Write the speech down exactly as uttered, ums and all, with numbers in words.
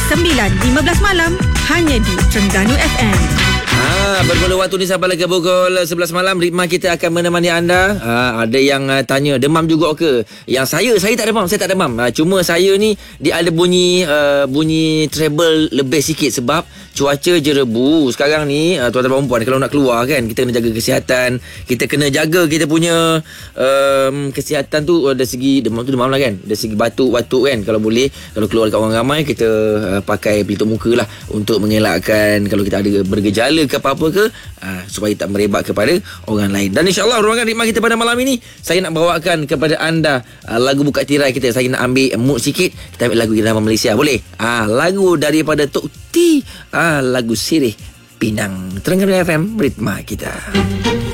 sembilan lima belas malam hanya di Terengganu F M. Ha, bermula waktu ni sampai lagi pukul sebelas malam, Ritma kita akan menemani anda. Ha, ada yang uh, tanya, demam juga ke? Yang saya, saya tak demam, saya tak demam. Ha, cuma saya ni dia ada bunyi uh, bunyi treble lebih sikit sebab cuaca je rebu. Sekarang ni uh, tuan-tuan perempuan kalau nak keluar kan, kita kena jaga kesihatan. Kita kena jaga kita punya um, kesihatan tu dari segi demam tu demam lah kan. Dari segi batuk-batuk kan, kalau boleh kalau keluar dekat orang ramai kita uh, pakai pelitup muka lah untuk mengelakkan kalau kita ada bergejala ke apa-apa ke, uh, supaya tak merebak kepada orang lain. Dan insyaAllah ruangan Ritma kita pada malam ini, saya nak bawakan kepada anda uh, lagu buka tirai kita. Saya nak ambil mood sikit, kita ambil lagu kita dalam Malaysia, boleh? Uh, lagu daripada Tok T, uh, lagu Sirih Pinang. Terengganu F M, Ritma kita.